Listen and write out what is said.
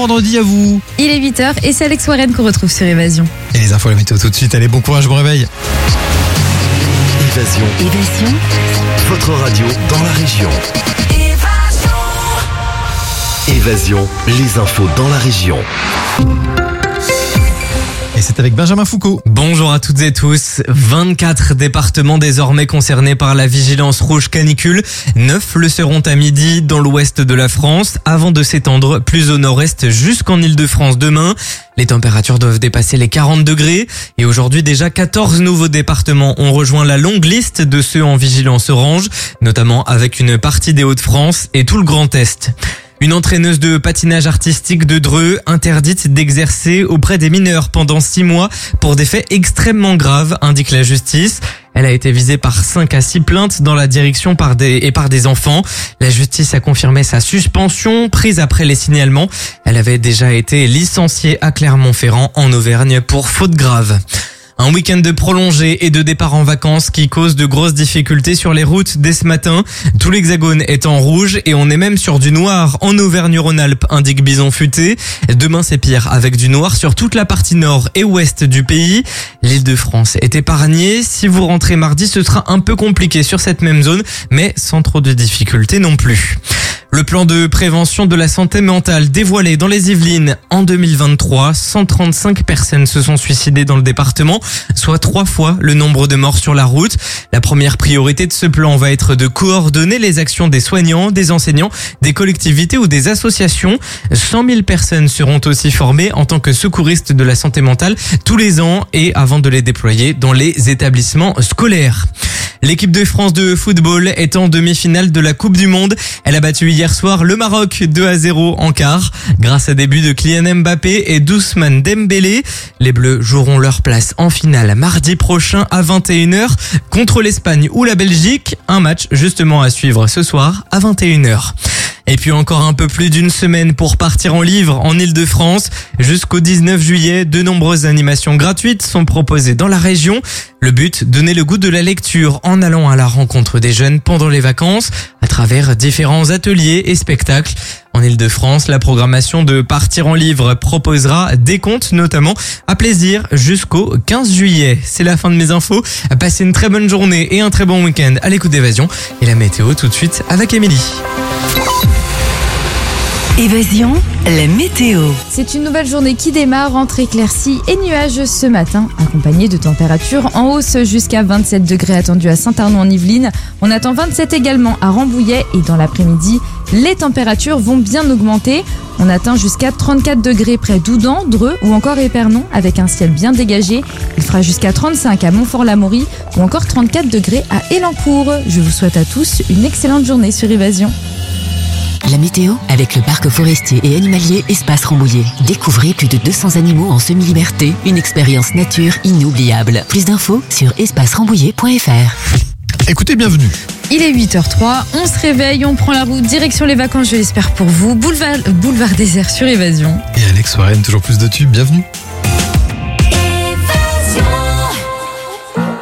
vendredi à vous. Il est 8h et c'est Alex Warren qu'on retrouve sur Évasion. Et les infos, la météo tout de suite. Allez, bon courage, bon réveil. Évasion. Votre radio dans la région. Évasion, les infos dans la région. Et c'est avec Benjamin Foucault. Bonjour à toutes et tous. 24 départements désormais concernés par la vigilance rouge canicule. 9 le seront à midi dans l'ouest de la France, avant de s'étendre plus au nord-est jusqu'en Île-de-France demain. Les températures doivent dépasser les 40 degrés. Et aujourd'hui, déjà 14 nouveaux départements ont rejoint la longue liste de ceux en vigilance orange, notamment avec une partie des Hauts-de-France et tout le Grand Est. Une entraîneuse de patinage artistique de Dreux interdite d'exercer auprès des mineurs pendant 6 mois pour des faits extrêmement graves, indique la justice. Elle a été visée par 5 à 6 plaintes dans la direction par des enfants. La justice a confirmé sa suspension prise après les signalements. Elle avait déjà été licenciée à Clermont-Ferrand en Auvergne pour faute grave. Un week-end de prolongé et de départ en vacances qui cause de grosses difficultés sur les routes dès ce matin. Tout l'Hexagone est en rouge et on est même sur du noir en Auvergne-Rhône-Alpes, indique Bison Futé. Demain c'est pire avec du noir sur toute la partie nord et ouest du pays. L'Île-de-France est épargnée. Si vous rentrez mardi, ce sera un peu compliqué sur cette même zone, mais sans trop de difficultés non plus. Le plan de prévention de la santé mentale dévoilé dans les Yvelines en 2023, 135 personnes se sont suicidées dans le département, soit 3 fois le nombre de morts sur la route. La première priorité de ce plan va être de coordonner les actions des soignants, des enseignants, des collectivités ou des associations. 100 000 personnes seront aussi formées en tant que secouristes de la santé mentale tous les ans et avant de les déployer dans les établissements scolaires. L'équipe de France de football est en demi-finale de la Coupe du Monde. Elle a battu hier soir le Maroc 2-0 en quart grâce à des buts de Kylian Mbappé et d'Ousmane Dembélé. Les Bleus joueront leur place en finale mardi prochain à 21h contre l'Espagne ou la Belgique. Un match justement à suivre ce soir à 21h. Et puis encore un peu plus d'une semaine pour partir en livre en Île-de-France. Jusqu'au 19 juillet, de nombreuses animations gratuites sont proposées dans la région. Le but, donner le goût de la lecture en allant à la rencontre des jeunes pendant les vacances à travers différents ateliers et spectacles. En Île-de-France, la programmation de Partir en livre proposera des contes notamment à plaisir jusqu'au 15 juillet. C'est la fin de mes infos. Passez une très bonne journée et un très bon week-end à l'écoute d'Évasion. Et la météo tout de suite avec Émilie. Évasion, la météo. C'est une nouvelle journée qui démarre entre éclaircies et nuages ce matin, accompagnée de températures en hausse jusqu'à 27 degrés attendus à Saint-Arnaud en Yvelines. On attend 27 également à Rambouillet et dans l'après-midi, les températures vont bien augmenter. On atteint jusqu'à 34 degrés près d'Oudan, Dreux ou encore Épernon avec un ciel bien dégagé. Il fera jusqu'à 35 à Montfort-l'Amaury ou encore 34 degrés à Élancourt. Je vous souhaite à tous une excellente journée sur Évasion. La météo avec le parc forestier et animalier Espace Rambouillet. Découvrez plus de 200 animaux en semi-liberté. Une expérience nature inoubliable. Plus d'infos sur espacerambouillet.fr. Écoutez, bienvenue. Il est 8h03, on se réveille, on prend la route, direction les vacances, je l'espère pour vous. Boulevard désert sur Évasion. Et Alex Warren, toujours plus de tubes, bienvenue.